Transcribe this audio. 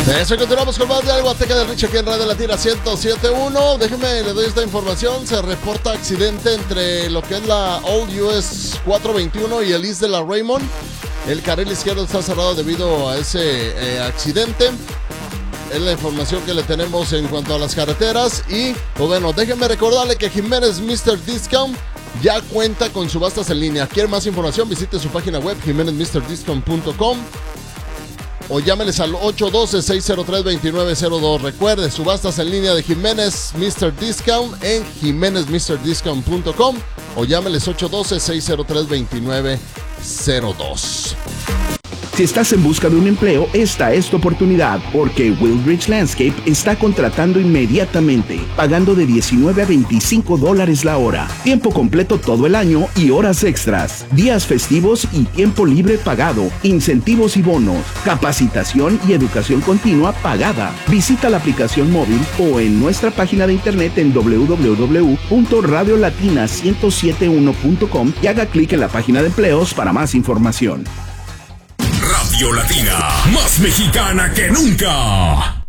Eso, continuamos con más de Guateca del Rich aquí en Radio Latina 107.1. Déjenme, le doy esta información. Se reporta accidente entre lo que es la Old US 421 y el East de la Raymond. El carril izquierdo está cerrado debido a ese accidente. Es la información que le tenemos en cuanto a las carreteras. Y, pues bueno, déjenme recordarle que Jiménez Mr. Discount ya cuenta con subastas en línea. ¿Quiere más información? Visite su página web jimenezmrdiscount.com o llámeles al 812-603-2902. Recuerde, subastas en línea de Jiménez Mr. Discount en jimenezmrdiscount.com o llámeles 812-603-2902. Si estás en busca de un empleo, esta es tu oportunidad, porque Wildridge Landscape está contratando inmediatamente, pagando de $19 a $25 la hora, tiempo completo todo el año y horas extras, días festivos y tiempo libre pagado, incentivos y bonos, capacitación y educación continua pagada. Visita la aplicación móvil o en nuestra página de internet en www.radiolatina1071.com y haga clic en la página de empleos para más información. Radio Latina, más mexicana que nunca.